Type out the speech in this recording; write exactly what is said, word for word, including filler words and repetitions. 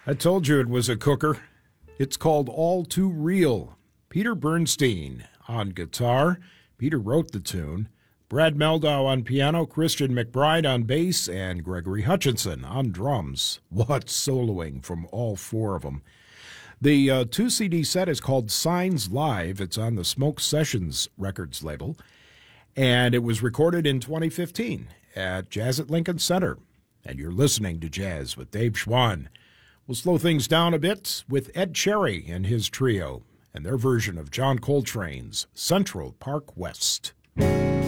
I told you it was a cooker. It's called All Too Real. Peter Bernstein on guitar. Peter wrote the tune. Brad Meldau on piano, Christian McBride on bass, and Gregory Hutchinson on drums. What soloing from all four of them. The uh, two C D set is called Signs Live. It's on the Smoke Sessions Records label, and it was recorded in twenty fifteen at Jazz at Lincoln Center. And you're listening to Jazz with Dave Schwann. We'll slow things down a bit with Ed Cherry and his trio and their version of John Coltrane's Central Park West.